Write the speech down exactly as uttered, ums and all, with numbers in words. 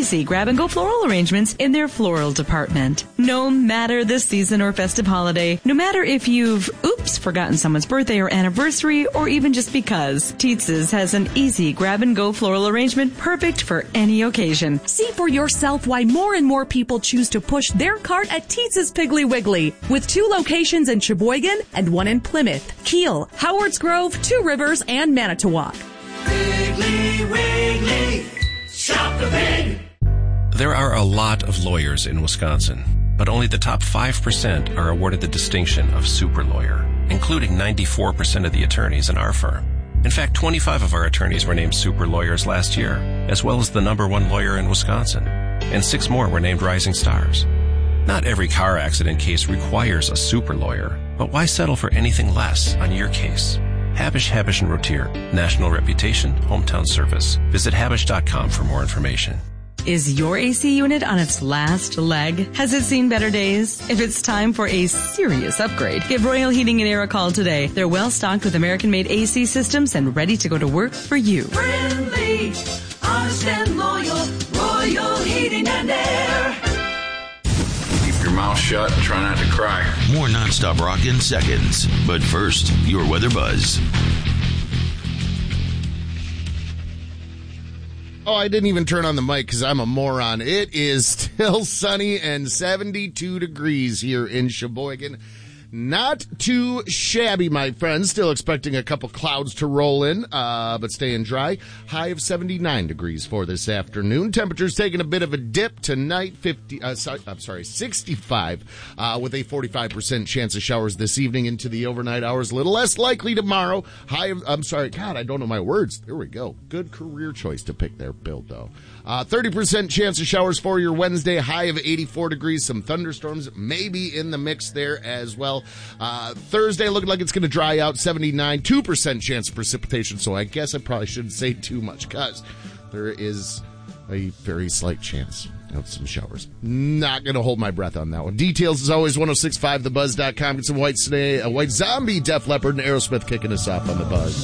easy grab-and-go floral arrangements in their floral department. No matter the season or festive holiday, no matter if you've, oops, forgotten someone's birthday or anniversary, or even just because, Tietz's has an easy grab-and-go floral arrangement perfect for any occasion. See for yourself why more and more people choose to push their cart at Tietz's Piggly Wiggly, with two locations in Sheboygan and one in Plymouth, Kiel, Howards Grove, Two Rivers, and Manitowoc. Piggly Wiggly, shop the pig. There are a lot of lawyers in Wisconsin, but only the top five percent are awarded the distinction of super lawyer, including ninety-four percent of the attorneys in our firm. In fact, twenty-five of our attorneys were named super lawyers last year, as well as the number one lawyer in Wisconsin, and six more were named rising stars. Not every car accident case requires a super lawyer, but why settle for anything less on your case? Habish, Habish and Rotier. National reputation, hometown service. Visit habish dot com for more information. Is your A C unit on its last leg? Has it seen better days? If it's time for a serious upgrade, give Royal Heating and Air a call today. They're well stocked with American-made A C systems and ready to go to work for you. Friendly, honest and loyal, Royal Heating and Air. Keep your mouth shut and try not to cry. More nonstop rock in seconds. But first, your weather buzz. Oh, I didn't even turn on the mic because I'm a moron. It is still sunny and seventy-two degrees here in Sheboygan. Not too shabby, my friends. Still expecting a couple clouds to roll in, uh, but staying dry. High of seventy-nine degrees for this afternoon. Temperatures taking a bit of a dip tonight. fifty. Uh, sorry, I'm sorry, sixty-five, uh, with a forty-five percent chance of showers this evening into the overnight hours. A little less likely tomorrow. High of, I'm sorry, God, I don't know my words. There we go. Good career choice to pick there, Bill, though. Uh, thirty percent chance of showers for your Wednesday. High of eighty-four degrees. Some thunderstorms maybe in the mix there as well. Uh, Thursday looking like it's going to dry out. seventy-nine, two percent chance of precipitation. So I guess I probably shouldn't say too much because there is a very slight chance of some showers. Not going to hold my breath on that one. Details as always, ten sixty-five the buzz dot com. Get some White, Snake, a White Zombie, Def Leppard, and Aerosmith kicking us off on the Buzz.